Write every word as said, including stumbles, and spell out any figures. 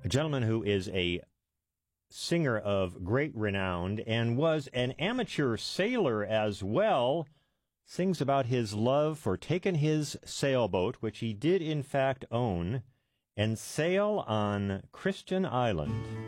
a gentleman who is a singer of great renown and was an amateur sailor as well, sings about his love for taking his sailboat, which he did in fact own, and sail on Christian Island.